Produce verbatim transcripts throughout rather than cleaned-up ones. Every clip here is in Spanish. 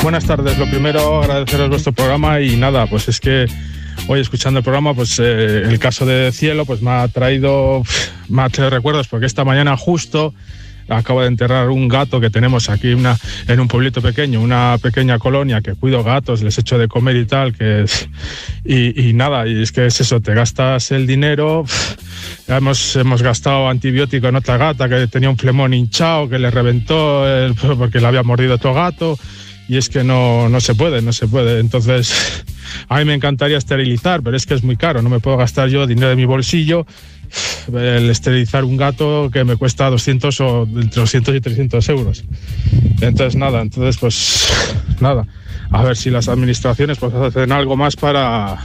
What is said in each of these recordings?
Buenas tardes. Lo primero, agradeceros vuestro programa y nada, pues es que hoy escuchando el programa, pues eh, el caso de Cielo, pues me ha traído, me ha traído recuerdos, porque esta mañana justo acabo de enterrar un gato que tenemos aquí una, en un pueblito pequeño, una pequeña colonia que cuido gatos, les echo de comer y tal, que es, y, y nada, y es que es eso, te gastas el dinero. Ya hemos, hemos gastado antibiótico en otra gata que tenía un flemón hinchado, que le reventó el, porque le había mordido otro gato, y es que no, no se puede, no se puede. Entonces, a mí me encantaría esterilizar, pero es que es muy caro, no me puedo gastar yo dinero de mi bolsillo el esterilizar un gato que me cuesta doscientos o entre doscientos y trescientos euros. Entonces nada, entonces pues nada, a ver si las administraciones pues hacen algo más para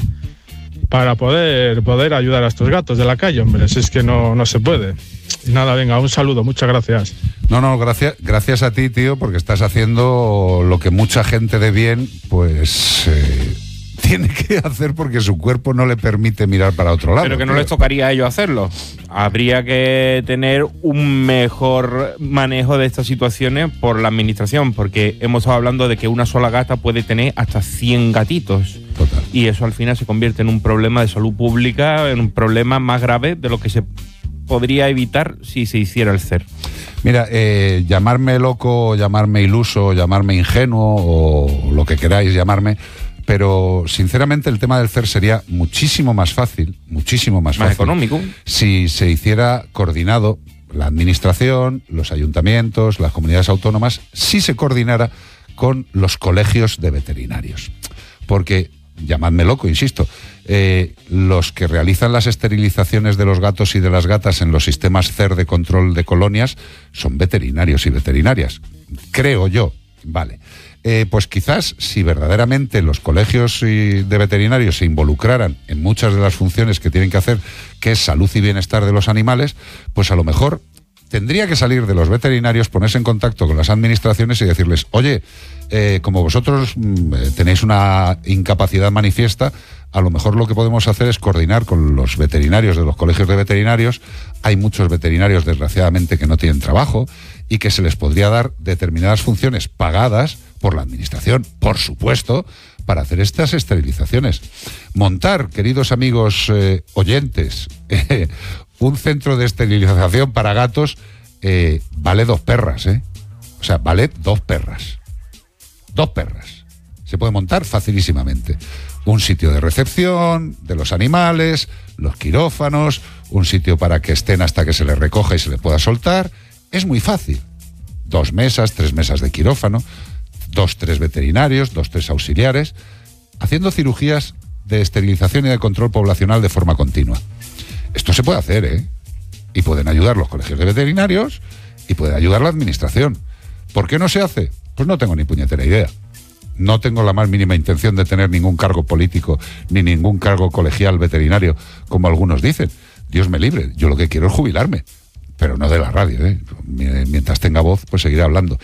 para poder poder ayudar a estos gatos de la calle, hombre, si es que no, no se puede. Y nada, venga, un saludo, muchas gracias. No, no, gracias, gracias a ti, tío, porque estás haciendo lo que mucha gente de bien, pues eh, tiene que hacer porque su cuerpo no le permite mirar para otro lado. Pero que no tío. les tocaría a ellos hacerlo. Habría que tener un mejor manejo de estas situaciones por la administración, porque hemos estado hablando de que una sola gata puede tener hasta cien gatitos. Total. Y eso al final se convierte en un problema de salud pública, en un problema más grave de lo que se podría evitar si se hiciera el C E R. Mira, eh, llamarme loco, llamarme iluso, llamarme ingenuo o lo que queráis llamarme, pero sinceramente el tema del C E R sería muchísimo más fácil, muchísimo más, Más fácil, económico. si se hiciera coordinado la administración, los ayuntamientos, las comunidades autónomas, si se coordinara con los colegios de veterinarios. Porque, llamadme loco, insisto, eh, los que realizan las esterilizaciones de los gatos y de las gatas en los sistemas C E R de control de colonias son veterinarios y veterinarias, creo yo, vale. Eh, pues quizás si verdaderamente los colegios de veterinarios se involucraran en muchas de las funciones que tienen que hacer, que es salud y bienestar de los animales, pues a lo mejor tendría que salir de los veterinarios, ponerse en contacto con las administraciones y decirles, oye, eh, como vosotros mm, tenéis una incapacidad manifiesta, a lo mejor lo que podemos hacer es coordinar con los veterinarios de los colegios de veterinarios. Hay muchos veterinarios, desgraciadamente, que no tienen trabajo y que se les podría dar determinadas funciones pagadas por la administración, por supuesto, para hacer estas esterilizaciones. Montar, queridos amigos eh, oyentes, eh, un centro de esterilización para gatos eh, vale dos perras, ¿eh? O sea, vale dos perras. Dos perras. Se puede montar facilísimamente. Un sitio de recepción de los animales, los quirófanos, un sitio para que estén hasta que se les recoja y se les pueda soltar. Es muy fácil. Dos mesas, tres mesas de quirófano, dos, tres veterinarios, dos, tres auxiliares, haciendo cirugías de esterilización y de control poblacional de forma continua. Esto se puede hacer, ¿eh? Y pueden ayudar los colegios de veterinarios y puede ayudar la administración. ¿Por qué no se hace? Pues no tengo ni puñetera idea. No tengo la más mínima intención de tener ningún cargo político ni ningún cargo colegial veterinario, como algunos dicen. Dios me libre, yo lo que quiero es jubilarme, pero no de la radio, ¿eh? Mientras tenga voz, pues seguiré hablando.